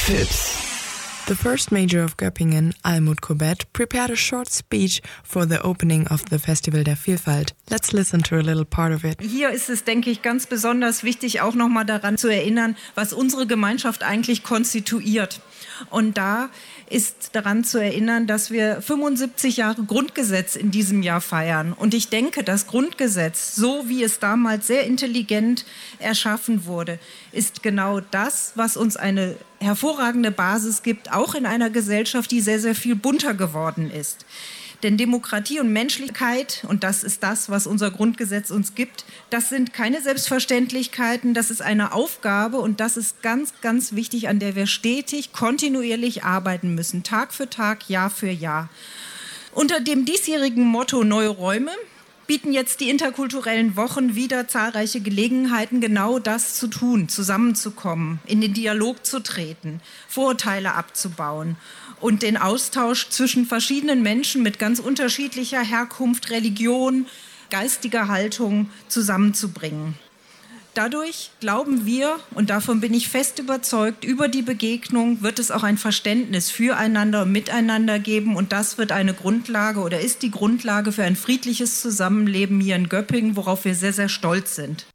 FIPS. The first Major of Göppingen, Almut Kobet, prepared a short speech for the opening of the Festival der Vielfalt. Let's listen to a little part of it. Hier ist es, denke ich, ganz besonders wichtig, auch nochmal daran zu erinnern, was unsere Gemeinschaft eigentlich konstituiert. Und da ist daran zu erinnern, dass wir 75 Jahre Grundgesetz in diesem Jahr feiern. Und ich denke, das Grundgesetz, so wie es damals sehr intelligent erschaffen wurde, ist genau das, was uns eine hervorragende Basis gibt, auch in einer Gesellschaft, die sehr, sehr viel bunter geworden ist. Denn Demokratie und Menschlichkeit, und das ist das, was unser Grundgesetz uns gibt, das sind keine Selbstverständlichkeiten, das ist eine Aufgabe und das ist ganz, ganz wichtig, an der wir stetig, kontinuierlich arbeiten müssen, Tag für Tag, Jahr für Jahr. Unter dem diesjährigen Motto Neue Räume bieten jetzt die interkulturellen Wochen wieder zahlreiche Gelegenheiten, genau das zu tun, zusammenzukommen, in den Dialog zu treten, Vorurteile abzubauen und den Austausch zwischen verschiedenen Menschen mit ganz unterschiedlicher Herkunft, Religion, geistiger Haltung zusammenzubringen. Dadurch glauben wir, und davon bin ich fest überzeugt, über die Begegnung wird es auch ein Verständnis füreinander und miteinander geben. Und das wird eine Grundlage oder ist die Grundlage für ein friedliches Zusammenleben hier in Göppingen, worauf wir sehr, sehr stolz sind.